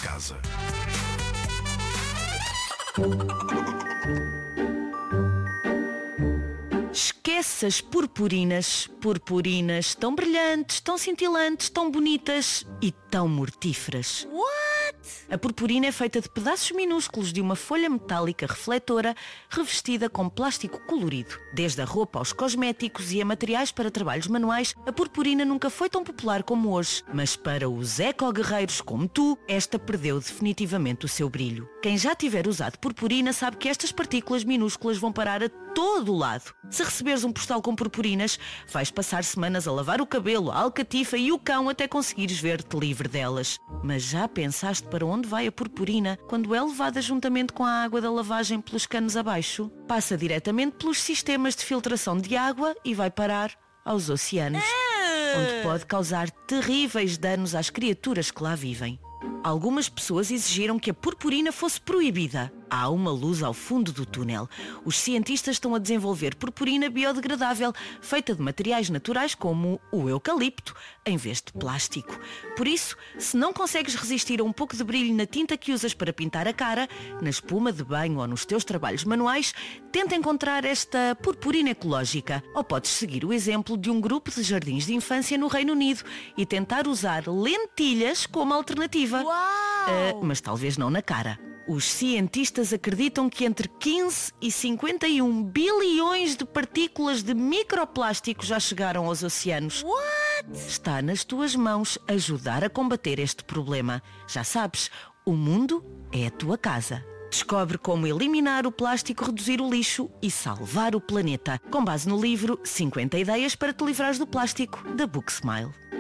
casa. Esquece as purpurinas. Purpurinas tão brilhantes, tão cintilantes, tão bonitas e tão mortíferas. What? A purpurina é feita de pedaços minúsculos de uma folha metálica refletora revestida com plástico colorido. Desde a roupa aos cosméticos e a materiais para trabalhos manuais, a purpurina nunca foi tão popular como hoje. Mas para os eco-guerreiros como tu, esta perdeu definitivamente o seu brilho. Quem já tiver usado purpurina sabe que estas partículas minúsculas vão parar a todo o lado. Se receberes um postal com purpurinas, vais passar semanas a lavar o cabelo, a alcatifa e o cão até conseguires ver-te livre delas. Mas já pensaste para onde vai a purpurina quando é levada juntamente com a água da lavagem pelos canos abaixo? Passa diretamente pelos sistemas de filtração de água e vai parar aos oceanos, onde pode causar terríveis danos às criaturas que lá vivem. Algumas pessoas exigiram que a purpurina fosse proibida. Há uma luz ao fundo do túnel. Os cientistas estão a desenvolver purpurina biodegradável, feita de materiais naturais como o eucalipto, em vez de plástico. Por isso, se não consegues resistir a um pouco de brilho na tinta que usas para pintar a cara, na espuma de banho ou nos teus trabalhos manuais, tenta encontrar esta purpurina ecológica. Ou podes seguir o exemplo de um grupo de jardins de infância no Reino Unido e tentar usar lentilhas como alternativa. Uau! Mas talvez não na cara. Os cientistas acreditam que entre 15 e 51 bilhões de partículas de microplástico já chegaram aos oceanos. What? Está nas tuas mãos ajudar a combater este problema. Já sabes, o mundo é a tua casa. Descobre como eliminar o plástico, reduzir o lixo e salvar o planeta. Com base no livro 50 ideias para te livrares do plástico, da Booksmile.